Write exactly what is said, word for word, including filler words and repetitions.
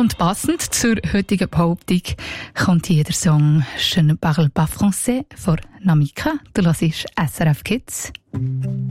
Und passend zur heutigen Behauptung kommt hier der Song «Je ne parle pas français» von Namika. Du hörst S R F Kids.